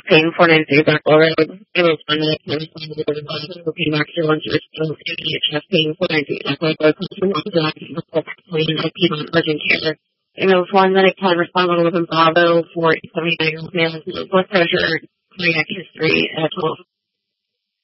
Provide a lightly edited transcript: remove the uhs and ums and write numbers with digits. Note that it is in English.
pain for Nancy back already. It was fun that I was fine with everybody who came back to lunch. It was still immediate chest pain for Nancy. That's why I come to one that he was clean and keep on urgent care. And it was one that I kind of responded with in Bravo for a 79-year-old man with blood pressure, cardiac history at 12